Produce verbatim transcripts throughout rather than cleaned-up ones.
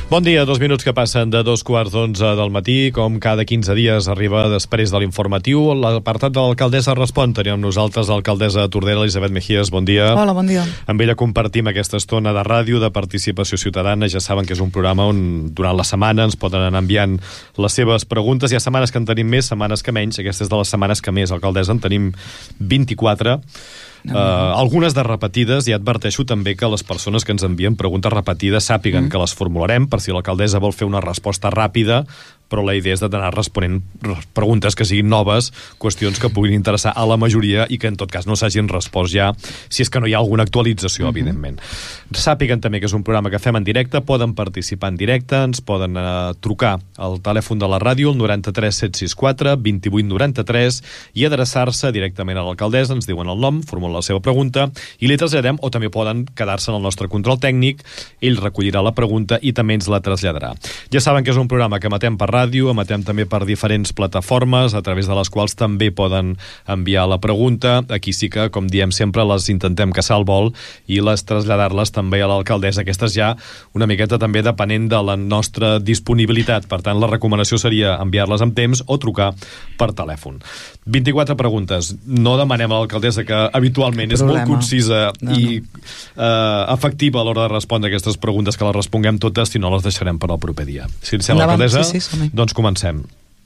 Bon dia, dos minuts que passen de dos quarts d'onze del matí. Com cada quinze dies arriba després de l'informatiu l'apartat de l'alcaldessa respon. Tenim amb nosaltres l'alcaldessa de Tordera, Elisabet Mejías. Bon dia. Hola, bon dia. Amb ella compartim aquesta estona de ràdio, de participació ciutadana. Ja saben que és un programa on durant la setmana ens poden anar enviant les seves preguntes. Hi ha setmanes que en tenim més, setmanes que menys. Aquesta és de les setmanes que més, alcaldessa. En tenim vint-i-quatre. Uh, algunes de repetides, i adverteixo també que les persones que ens envien preguntes repetides sàpiguen mm. que les formularem per si l'alcaldessa vol fer una resposta ràpida, però la idea és d'anar responent preguntes que siguin noves, qüestions que puguin interessar a la majoria i que en tot cas no s'hagin respost ja, si és que no hi ha alguna actualització, mm-hmm. evidentment. Sàpiguen també que és un programa que fem en directe, poden participar en directe, ens poden uh, trucar al telèfon de la ràdio, el noranta-tres set sis quatre vint vuit noranta-tres, i adreçar-se directament a l'alcaldessa, ens diuen el nom, formulen la seva pregunta, i li traslladem, o també poden quedar-se en el nostre control tècnic, ell recollirà la pregunta i també ens la traslladarà. Ja saben que és un programa que emetem per ràdio, emetem també per diferents plataformes, a través de les quals també poden enviar la pregunta. Aquí sí que, com diem sempre, les intentem caçar al vol i les traslladar-les també a l'alcaldessa. Aquestes ja una miqueta també depenent de la nostra disponibilitat. Per tant, la recomanació seria enviar-les amb temps o trucar per telèfon. vint-i-quatre preguntes. No demanem a l'alcaldessa, que habitualment és molt concisa no, no. i eh, efectiva a l'hora de respondre aquestes preguntes, que les responguem totes, si no les deixarem per al proper dia. Si ens sembla, alcaldessa, sí, sí, doncs comencem.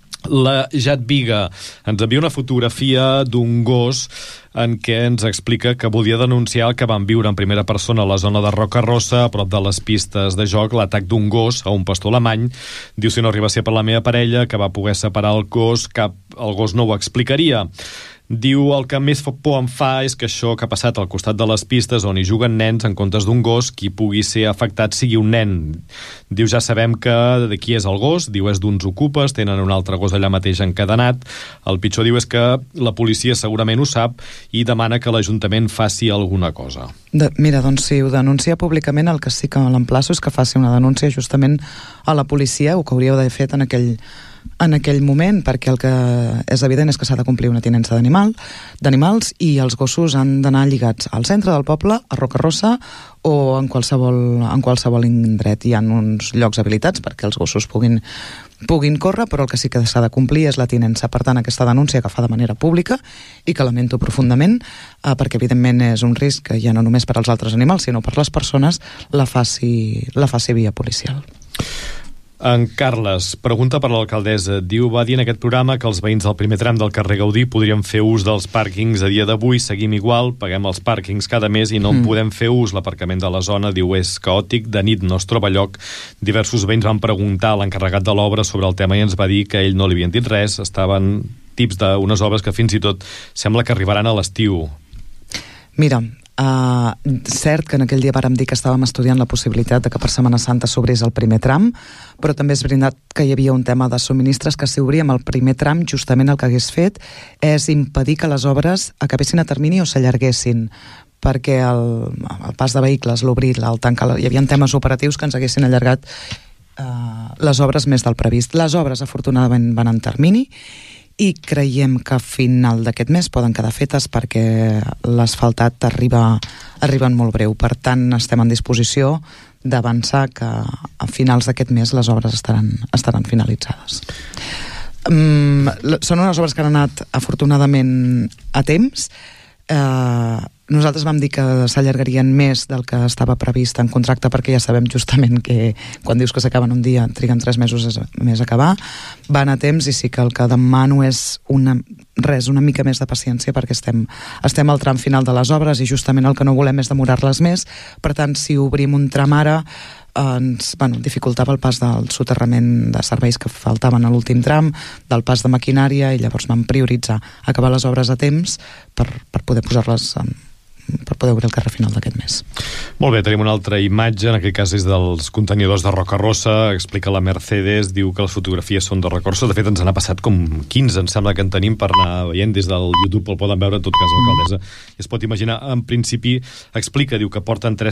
La Jadviga ens envia una fotografia d'un gos en què ens explica que volia denunciar el que van viure en primera persona a la zona de Rocarossa, a prop de les pistes de joc, l'atac d'un gos a un pastor alemany. Diu, si no arriba a ser per la meva parella, que va poder separar el gos, cap el gos no ho explicaria. Diu, el que més por em fa és que això que ha passat al costat de les pistes on hi juguen nens en comptes d'un gos, qui pugui ser afectat sigui un nen. Diu, ja sabem que de qui és el gos, diu, és d'uns ocupes, tenen un altre gos allà mateix encadenat. El pitjor, diu, és que la policia segurament ho sap i demana que l'Ajuntament faci alguna cosa. De, mira, doncs si ho denuncia públicament, el que sí que l'emplaço és que faci una denúncia justament a la policia, o que hauríeu d'haver fet en aquell en aquell moment, perquè el que és evident és que s'ha de complir una tinença d'animal, d'animals, i els gossos han d'anar lligats al centre del poble, a Rocarossa, o en qualsevol, en qualsevol indret. Hi ha uns llocs habilitats perquè els gossos puguin, puguin córrer, però el que sí que s'ha de complir és la tinença. Per tant, aquesta denúncia que fa de manera pública, i que lamento profundament, eh, perquè evidentment és un risc que ja no només per als altres animals, sinó per les persones, la faci, la faci via policial. En Carles pregunta per l'alcaldessa. Diu, va dir en aquest programa que els veïns del primer tram del carrer Gaudí podrien fer ús dels pàrquings. A dia d'avui seguim igual, paguem els pàrquings cada mes i no en mm. podem fer ús. L'aparcament de la zona, diu, és caòtic, de nit no es troba lloc. Diversos veïns van preguntar a l'encarregat de l'obra sobre el tema i ens va dir que ell no li havien dit res. Estaven tips d'unes obres que fins i tot sembla que arribaran a l'estiu. Mira, Uh, cert que en aquell dia vàrem dir que estàvem estudiant la possibilitat de que per Setmana Santa s'obrís el primer tram, però també és veritat que hi havia un tema de subministres que si obríem el primer tram, justament el que hagués fet és impedir que les obres acabessin a termini o s'allarguessin, perquè el, el pas de vehicles, l'obrir, el tancar, hi havia temes operatius que ens haguessin allargat uh, les obres més del previst. Les obres afortunadament van en termini i creiem que a final d'aquest mes poden quedar fetes perquè l'asfaltat arriba, arriba en molt breu. Per tant, estem en disposició d'avançar que a finals d'aquest mes les obres estaran, estaran finalitzades. Um, són unes obres que han anat afortunadament a temps. Uh, nosaltres vam dir que s'allargarien més del que estava previst en contracte, perquè ja sabem justament que quan dius que s'acaben un dia triguen tres mesos més a acabar. Van a temps i sí que el que demano és una, res, una mica més de paciència, perquè estem, estem al tram final de les obres i justament el que no volem és demorar-les més. Per tant, si obrim un tram ara, ens bueno, dificultava el pas del soterrament de serveis que faltaven a l'últim tram, del pas de maquinària, i llavors vam prioritzar acabar les obres a temps per, per poder posar-les en, per poder obrir el carrer final d'aquest mes. Molt bé, tenim una altra imatge, en aquest cas és dels contenidors de Rocarossa, explica la Mercedes, diu que les fotografies són de Rocarossa, de fet ens n'ha passat com quinze, em sembla que en tenim per anar veient des del YouTube, el poden veure en tot cas l'alcaldessa, i es pot imaginar, en principi explica, diu que porten tres